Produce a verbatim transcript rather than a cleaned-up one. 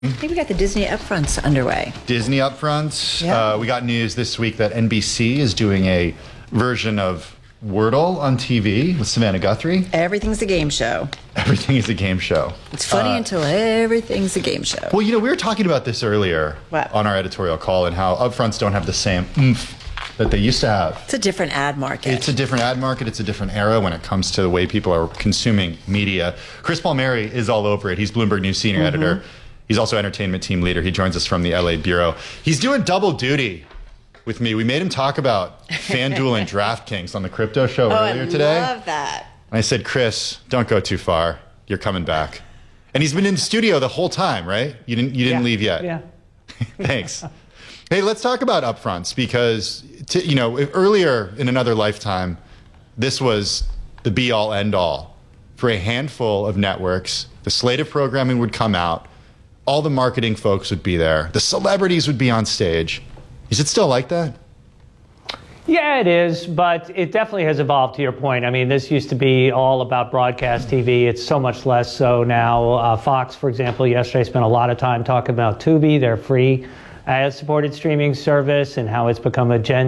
I think we got the Disney upfronts underway. Disney upfronts. Yeah. Uh, we got news this week that N B C is doing a version of Wordle on T V with Savannah Guthrie. Everything's a game show. Everything is a game show. It's funny Uh, until everything's a game show. Well, you know, we were talking about this earlier What? on our editorial call and how upfronts don't have the same oomph that they used to have. It's a different ad market. It's a different ad market. It's a different era when it comes to the way people are consuming media. Chris Palmieri is all over it. He's Bloomberg News senior Mm-hmm. editor. He's also entertainment team leader. He joins us from the L A bureau. He's doing double duty with me. We made him talk about FanDuel and DraftKings on the crypto show oh, earlier today. I love that. And I said, Chris, don't go too far. You're coming back. And he's been in the studio the whole time, right? You didn't you didn't Yeah. leave yet. Yeah. Thanks. Hey, let's talk about upfronts because, t- you know, earlier in another lifetime, this was the be-all, end-all for a handful of networks. The slate of programming would come out. All the marketing folks would be there. The celebrities would be on stage. Is it still like that? Yeah, it is, but it definitely has evolved to your point. I mean, this used to be all about broadcast T V. It's so much less so now. Uh, Fox, for example, yesterday spent a lot of time talking about Tubi, their free ad-supported streaming service, and how it's become a gen